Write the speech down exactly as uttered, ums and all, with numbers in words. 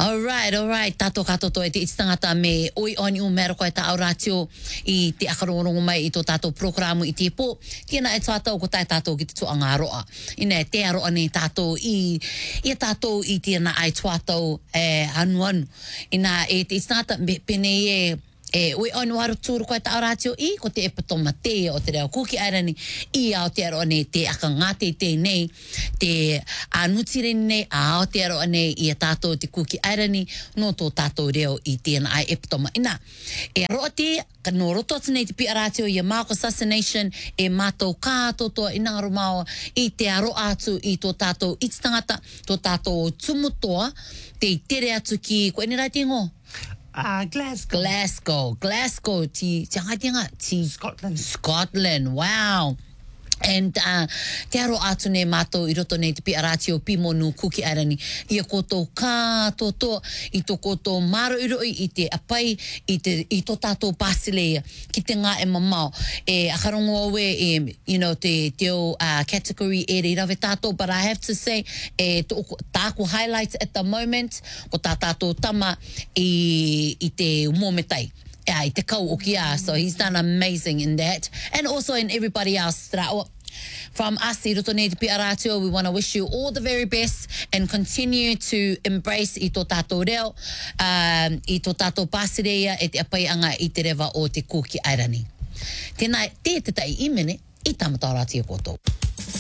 All right, all right. Tato katoto e te itangata me oi oni o mero koe ta auratio I te akarongo mai I to tato programu I te po. Tina e tātou ko tai tātou ki te to angaroa. Ina te aroa ne tātou I I tātou I tina ai tātou e anu anu. Ina e te itangata pene e E oi onu haru tūru koe ta auratio I ko te epatoma te o te reo kuki airani I ao te aroa nei te aka ngāte te nei te anutire nei a ao te aroa nei I a tātou te kuki airani no tō tātou reo I tēnā ai epatoma. Ina, e aroa te ka no roto atu nei te pi aratio I a Marco Assassination e mātou kātotoa I ngaro māua I te aroa atu I tō tātou ititangata, tō tātou tumutoa te I tere atu ki, koe ni rai te ngō? Ah, uh, Glasgow. Glasgow. Glasgow. Ti, ti hangai tinga? Ti Scotland. Scotland. Wow. And uh, te aro atu ne mātou I roto nei te pi aratio pi monu kuki arani I a koto kātoto I to koto maro iroi I te apai I, te, I to tātou Basileia ki te ngā e mamau e akarongo awe e you know te te o uh, category e rei rawe tātou but I have to say e to, tāko highlights at the moment ko tā tātou tama I, I te umometai Yeah, I te kau o kia, so he's done amazing in that. And also in everybody else. From us, I roto nei te pi aratio, we want to wish you all the very best and continue to embrace I tō tātou reo, um, I tō tātou Pasireia, e te apai anga I te rewa o te kuki airani. Tēnā, te te tai I mene, I tamatau rātia kotou.